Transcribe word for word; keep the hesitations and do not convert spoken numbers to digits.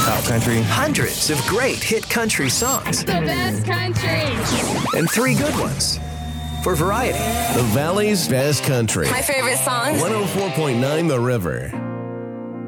Top country. Hundreds of great hit country songs. The best country. And three good ones. For variety. The Valley's best country. My favorite songs. one oh four point nine The River.